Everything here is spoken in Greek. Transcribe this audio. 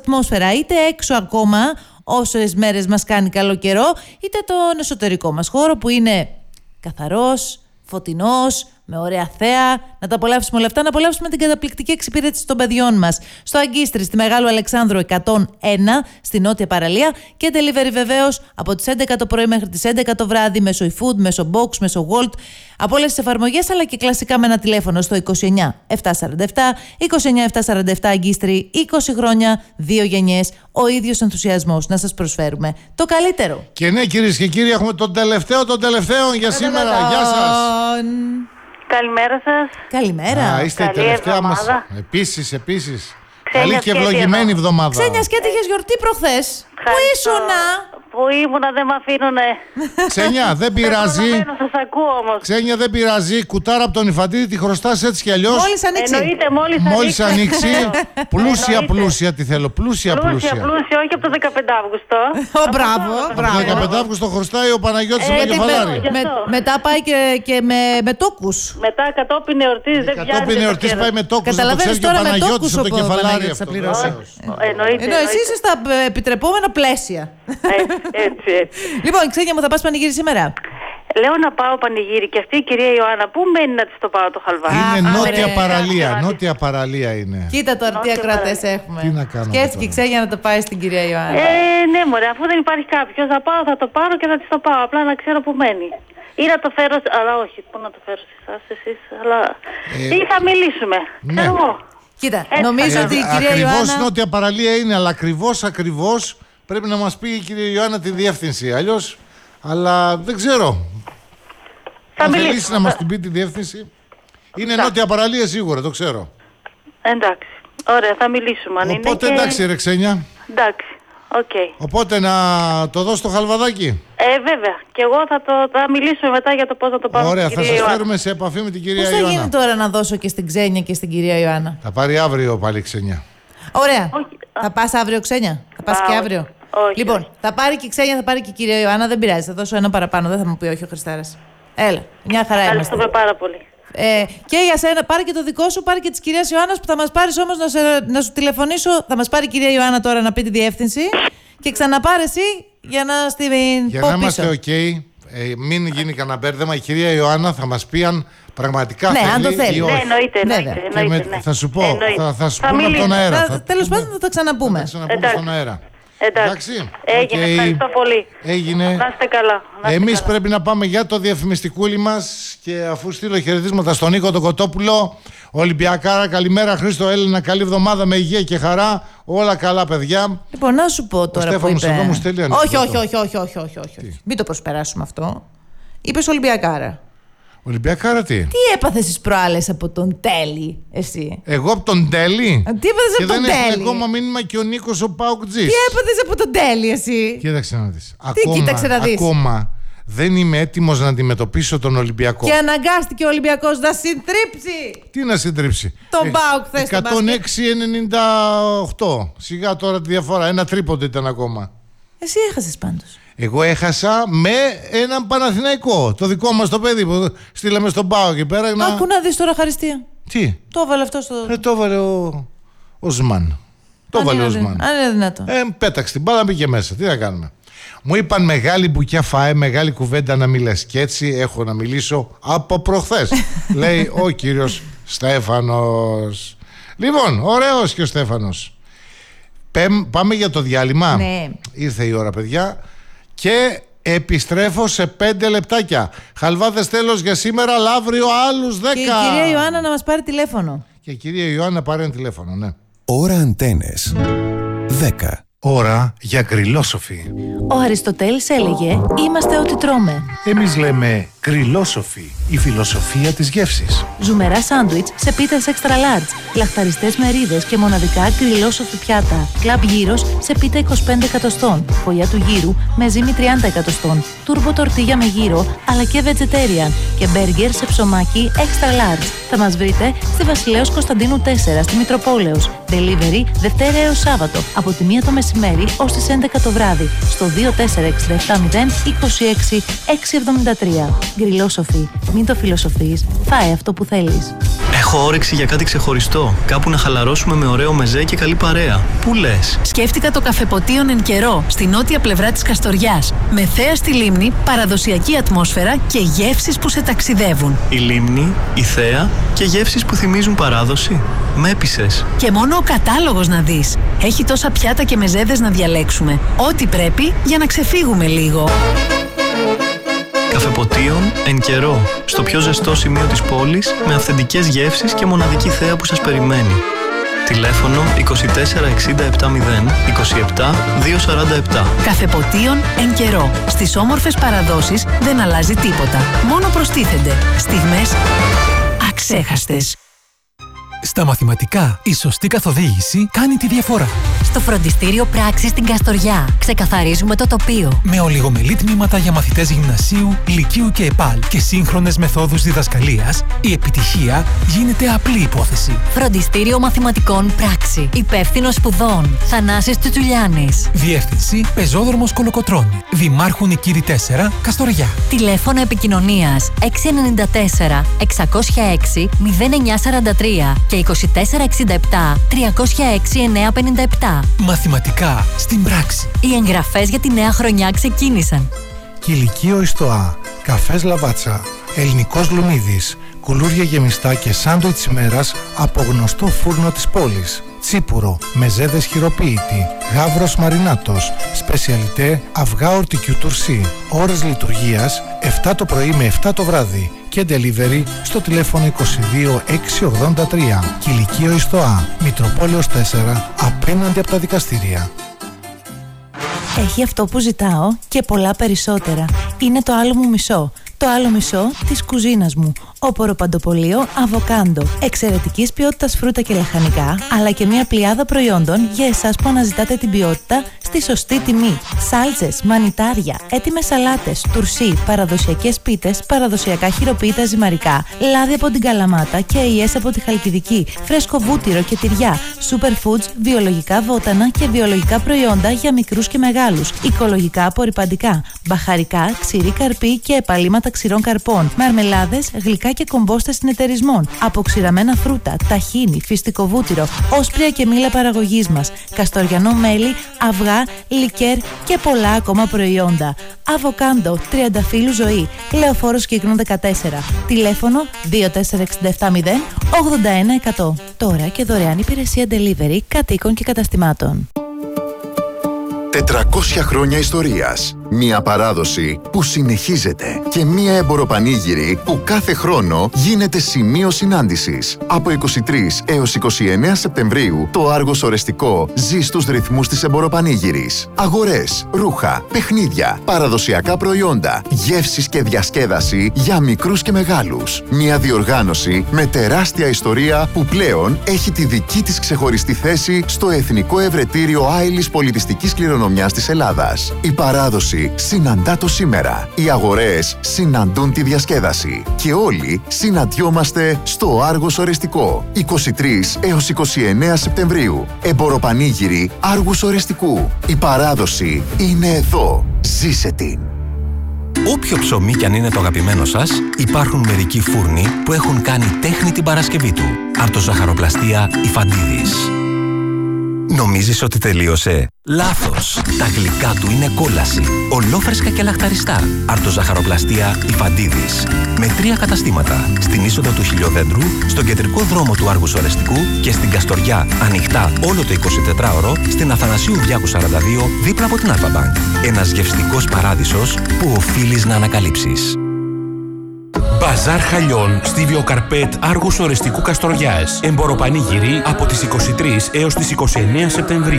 ατμόσφαιρα, είτε έξω ακόμα όσες μέρες μας κάνει καλό καιρό, είτε τον εσωτερικό μας χώρο που είναι καθαρός, φωτεινός, με ωραία θέα. Να τα απολαύσουμε όλα αυτά, να απολαύσουμε την καταπληκτική εξυπηρέτηση των παιδιών μας στο Αγκίστρι, στη Μεγάλου Αλεξάνδρου 101, στη Νότια Παραλία, και delivery βεβαίως από τις 11 το πρωί μέχρι τις 11 το βράδυ, μέσω eFood, μέσω Box, μέσω Wolt, από όλες τις εφαρμογές, αλλά και κλασικά με ένα τηλέφωνο στο 29 747, 29 747 Αγκίστρι, 20 χρόνια, 2 γενιές, ο ίδιος ενθουσιασμός να σας προσφέρουμε το καλύτερο. Και ναι, κυρίες και κύριοι, έχουμε τον τελευταίο για σήμερα. Γεια σας. Καλημέρα σας. Καλημέρα. Είστε η τελευταία μας. Επίσης. Ξένια Καλή και ευλογημένη εβδομάδα. Ξένια σκέτη, είχες γιορτή προχθές. Πού ήσουνα? Που ήμουνα, δεν με αφήνουνε. Ξένια, δεν πειράζει. Σας ακούω όμως. Ξένια, δεν πειράζει. Κουτάρα από τον Υφαντίδη τη χρωστάς έτσι κι αλλιώς. Μόλις ανοίξει. Εννοείται, Μόλις ανοίξει. Πλούσια τι θέλω. Πλούσια. Πλούσια, όχι από το 15 Αύγουστο. Μπράβο. Το 15 Αύγουστο χρωστάει ο Παναγιώτης στο κεφαλάρι. Μετά πάει και με τόκους. Μετά κατόπιν εορτής δεν πιάνει. Κατόπιν εορτής πάει με τόκους. Καταλαβαίνεις τώρα με τόκους το κεφαλάρι αυτό. Εννοείται. Εσύ είσαι στα επιτρεπόμενα πλαίσια. Έτσι. Λοιπόν, Ξένια μου, θα πας πανηγύρι σήμερα? Λέω να πάω πανηγύρι και αυτή η κυρία Ιωάννα, πού μένει να της το πάω το χαλβάρι? Είναι νότια παραλία είναι. Κοίτα τώρα τι ακροατές έχουμε. Τι να κάνουμε Σκέφτηκε η τώρα. Ξένια να το πάει στην κυρία Ιωάννα. Ναι μωρέ, αφού δεν υπάρχει κάποιος, θα το πάρω και θα της το πάω, απλά να ξέρω που μένει. Ή να το φέρω, αλλά όχι, πού να το φέρω σε εσάς, εσείς, αλλά... Ή θα μιλήσουμε, ξέρω εγώ. Κοίτα, νομίζω ότι η κυρία Ακριβώς Ιωάννα... νότια παραλία είναι, αλλά ακριβώς πρέπει να μας πει η κυρία Ιωάννα τη διεύθυνση. Αλλιώς, αλλά δεν ξέρω. Αν θελήσει να μας την πει τη διεύθυνση. Είναι νότια παραλία σίγουρα, το ξέρω. Εντάξει, ωραία, θα μιλήσουμε αν είναι. Οπότε εντάξει ρε Ξένια. Εντάξει, οκ. Οπότε να το δώσω το χαλβαδάκι. Βέβαια, και εγώ θα μιλήσουμε μετά για το πώς θα το πάμε. Ωραία, θα σας φέρουμε σε επαφή με την κυρία Πώς θα Ιωάννα. γίνει τώρα να δώσω και στην Ξένια και στην κυρία Ιωάννα? Θα πάρει αύριο πάλι Ξένια. Ωραία. Όχι. Θα πας αύριο, Ξένια? Θα πας και αύριο? Όχι. Λοιπόν, θα πάρει και η Ξένια, θα πάρει και η κυρία Ιωάννα, δεν πειράζει. Θα δώσω ένα παραπάνω, δεν θα μου πει όχι ο Χριστάρας. Έλα, μια χαρά είμαστε. Ευχαριστούμε πάρα πολύ. Και για σένα, πάρε και το δικό σου, πάρε και της κυρίας Ιωάννας που θα μας πάρεις όμως να σου τηλεφωνήσω. Θα μας πάρει η κυρία Ιωάννα τώρα να πει τη διεύθυνση και ξαναπάρε εσύ για να στην Για πω να πίσω. είμαστε ok, μην γίνει κανένα μπέρδεμα, η κυρία Ιωάννα θα μας πει αν πραγματικά Ναι, θέλει αν το θέλει. ή όχι. Εννοείται. Θα σου πω, θα σου πούμε από τον αέρα. Τέλος πάντων θα τα ξαναπούμε. Θα ξαναπούμε στον αέρα. Εντάξει. Έγινε, ευχαριστώ πολύ. Έγινε. Να είστε καλά. Εμείς πρέπει να πάμε για το διαφημιστικούλι μας και αφού στείλω χαιρετίσματα στον Νίκο τον Κοτόπουλο, Ολυμπιακάρα, καλημέρα Χρήστο, Έλληνα, καλή εβδομάδα με υγεία και χαρά, όλα καλά παιδιά. Λοιπόν, να σου πω τώρα που Στέφανος είπε... εδώ μου στέλνει Όχι. Μην το προσπεράσουμε αυτό. Είπες Ολυμπιακάρα. Ολυμπιακάρα τι? Τι έπαθες τις προάλλες από τον Τέλη, εσύ? Εγώ από τον Τέλη? Τι έπαθες από τον Τέλη? Και δεν έχει Τέλη? ακόμα μήνυμα και ο Νίκος ο Πάουκτζής. Τι έπαθες από τον Τέλη, εσύ? Κοίταξε να δεις. Κοίταξε να δεις? Ακόμα δεν είμαι έτοιμος να αντιμετωπίσω τον Ολυμπιακό. Και αναγκάστηκε ο Ολυμπιακός να συντρίψει Τι να συντρίψει? τον ΠΑΟΚ χθες στο μπάσκετ. 106-98. Σιγά τώρα τη διαφορά. Ένα τρίποντο ήταν ακόμα. Εσύ έχασες πάντως. Εγώ έχασα με έναν Παναθηναϊκό. Το δικό μας το παιδί που στείλαμε στον ΠΑΟΚ εκεί πέρα. Άκου να δεις τώρα χαριστία. Τι? Το έβαλε αυτό στο... Το έβαλε ο Σμαν. Το έβαλε ο Σμαν. Αν είναι δυνατό. Πέταξε την μπάλα, μπήκε μέσα. Τι να κάνουμε. Μου είπαν μεγάλη μπουκιά φάε, μεγάλη κουβέντα να μιλάς. Και έτσι έχω να μιλήσω από προχθές. Λέει ο κύριος Στέφανος. Λοιπόν, ωραίος και ο Στέφανος. Πάμε για το διάλειμμα. Ναι. Ήρθε η ώρα, παιδιά. Και επιστρέφω σε 5 λεπτάκια. Χαλβάδες τέλος για σήμερα, αλλά αύριο άλλους 10. Και η κυρία Ιωάννα να μας πάρει τηλέφωνο. Και η κυρία Ιωάννα πάρει ένα τηλέφωνο, ναι. Ώρα Αντένες 10. Ώρα για γκριλόσοφι. Ο Αριστοτέλης έλεγε «Είμαστε ό,τι τρώμε». Εμείς λέμε γκριλόσοφι, η φιλοσοφία της γεύσης. Ζουμερά σάντουιτς σε πίτες extra large, λαχταριστές μερίδες και μοναδικά γκριλόσοφι πιάτα. Κλαμπ γύρος σε πίτα 25 εκατοστών, φωλιά του γύρου με ζύμη 30 εκατοστών, τούρμπο τορτίγια με γύρο αλλά και vegetarian και μπέργκερ σε ψωμάκι extra large. Θα μας βρείτε στη Βασιλέως Κωνσταντίνου 4 στη Μητροπόλεως. Delivery Δευτέρα έως Σάββατο από τη 1 το μεσημέρι ως τις 11 το βράδυ στο 24670 26 673. Γκριλόσοφι. Μην το φιλοσοφείς, φάε αυτό που θέλεις. Έχω όρεξη για κάτι ξεχωριστό. Κάπου να χαλαρώσουμε με ωραίο μεζέ και καλή παρέα. Πού λες? Σκέφτηκα το Καφεποτίον Εν Καιρό, στη νότια πλευρά της Καστοριάς. Με θέα στη λίμνη, παραδοσιακή ατμόσφαιρα και γεύσεις που σε ταξιδεύουν. Η λίμνη, η θέα και γεύσεις που θυμίζουν παράδοση. Με έπεισες. Και μόνο ο κατάλογος να δεις. Έχει τόσα πιάτα και μεζέδες να διαλέξουμε. Ό,τι πρέπει για να ξεφύγουμε λίγο. Καφεποτίον Εν Καιρό, στο πιο ζεστό σημείο της πόλης, με αυθεντικές γεύσεις και μοναδική θέα που σας περιμένει. Τηλέφωνο 24 67 0 27 247. Καφεποτίον Εν Καιρό. Στις όμορφες παραδόσεις δεν αλλάζει τίποτα. Μόνο προστίθενται στιγμές αξέχαστες. Στα μαθηματικά, η σωστή καθοδήγηση κάνει τη διαφορά. Στο φροντιστήριο Πράξης στην Καστοριά ξεκαθαρίζουμε το τοπίο. Με ολιγομελή τμήματα για μαθητές γυμνασίου, λυκείου και ΕΠΑΛ και σύγχρονες μεθόδους διδασκαλίας, η επιτυχία γίνεται απλή υπόθεση. Φροντιστήριο Μαθηματικών Πράξη. Υπεύθυνος σπουδών Θανάσης Τσουτσουλιάνης. Διεύθυνση Πεζόδρομος Κολοκοτρώνη. Δημάρχου Νικήρη 4, Καστοριά. Τηλέφωνο επικοινωνίας 694 606 0943 και 2467 306 957. Μαθηματικά στην πράξη. Οι εγγραφές για τη νέα χρονιά ξεκίνησαν. Κηλικείο Ιστοά, καφές Λαβάτσα, ελληνικός λουμίδης, κουλούρια γεμιστά και σάντουιτς ημέρας από γνωστό φούρνο της πόλης. Τσίπουρο, μεζέδες χειροποίητη, γάβρος μαρινάτος, σπεσιαλιτέ αυγά ορτικιού τουρσί. Ώρες λειτουργίας 7 το πρωί με 7 το βράδυ και delivery στο τηλέφωνο 22 683. Κηλικείο Ιστοά, Μητροπόλεως 4, απέναντι από τα δικαστήρια. Έχει αυτό που ζητάω και πολλά περισσότερα. Είναι το άλλο μου μισό. Το άλλο μισό της κουζίνας μου. Όπορο παντοπολείο Αβοκάντο. Εξαιρετικής ποιότητας φρούτα και λαχανικά, αλλά και μια πλειάδα προϊόντων για εσάς που αναζητάτε την ποιότητα στη σωστή τιμή. Σάλτσες, μανιτάρια, έτοιμες σαλάτες, τουρσί, παραδοσιακές πίτες, παραδοσιακά χειροποίητα ζυμαρικά, λάδι από την Καλαμάτα και αειές από τη Χαλκιδική, φρέσκο βούτυρο και τυριά, superfoods, βιολογικά βότανα και βιολογικά προϊόντα για μικρούς και μεγάλους, οικολογικά απορρυπαντικά, μπαχαρικά, ξηρή καρπή και επαλήματα ξηρών καρπών, μαρμελάδες, γλυκά και κομπόστες συνεταιρισμών, αποξηραμένα φρούτα, ταχίνι, φυστικό βούτυρο, όσπρια και μήλα παραγωγής μας, καστοριανό μέλι, αυγά, λικέρ και πολλά ακόμα προϊόντα. Αβοκάντο, τριανταφύλου ζωή, Λεωφόρος Κύκνου 14. Τηλέφωνο 24670 81100. Τώρα και δωρεάν υπηρεσία delivery κατοίκων και καταστημάτων. 400 χρόνια ιστορίας. Μια παράδοση που συνεχίζεται και μια εμποροπανήγυρη που κάθε χρόνο γίνεται σημείο συνάντησης. Από 23 έως 29 Σεπτεμβρίου το Άργος Ορεστικό ζει στους ρυθμούς της εμποροπανήγυρης. Αγορές, ρούχα, παιχνίδια, παραδοσιακά προϊόντα, γεύσεις και διασκέδαση για μικρούς και μεγάλους. Μια διοργάνωση με τεράστια ιστορία που πλέον έχει τη δική της ξεχωριστή θέση στο Εθνικό Ευρετήριο Άειλης Πολιτιστικής Κληρονομιάς της Ελλάδας. Η παράδοση συναντά το σήμερα. Οι αγορές συναντούν τη διασκέδαση. Και όλοι συναντιόμαστε στο Άργος Ορεστικό. 23 έως 29 Σεπτεμβρίου. Εμποροπανήγυρη Άργους Ορεστικού. Η παράδοση είναι εδώ. Ζήσε την. Όποιο ψωμί κι αν είναι το αγαπημένο σας, υπάρχουν μερικοί φούρνοι που έχουν κάνει τέχνη την Παρασκευή του. Αρτοζαχαροπλαστεία Ιφαντίδης. Νομίζεις ότι τελείωσε? Λάθος! Τα γλυκά του είναι κόλαση. Ολόφρεσκα και λαχταριστά. Αρτοζαχαροπλαστεία Ιφαντίδης. Με 3 καταστήματα. Στην είσοδο του Χιλιοδέντρου, στον κεντρικό δρόμο του Άργους Ορεστικού και στην Καστοριά, ανοιχτά όλο το 24ωρο, στην Αθανασίου Διάκου 42, δίπλα από την Αλφα-Μπανκ. Ένας γευστικός παράδεισος που οφείλεις να ανακαλύψεις. Μπαζάρ Χαλιών στη Βιοκαρπέτ Άργους Ορεστικού Καστοριάς. Εμποροπανήγυρη από τις 23 έως τις 29 Σεπτεμβρίου.